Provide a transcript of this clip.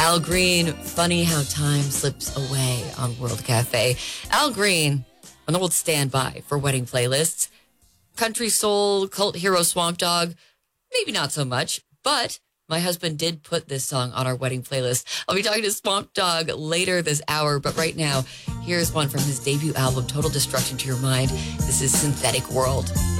Al Green, funny how time slips away on World Cafe. Al Green, an old standby for wedding playlists. Country soul, cult hero Swamp Dogg, maybe not so much, but my husband did put this song on our wedding playlist. I'll be talking to Swamp Dogg later this hour, but right now, here's one from his debut album, Total Destruction to Your Mind. This is Synthetic World.